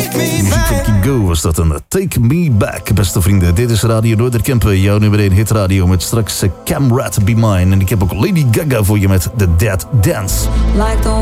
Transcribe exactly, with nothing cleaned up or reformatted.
Go was dat een Take Me Back, beste vrienden. Dit is Radio Noorderkempen, jouw nummer één hitradio met straks Camrat Be Mine. En ik heb ook Lady Gaga voor je met The Dead Dance.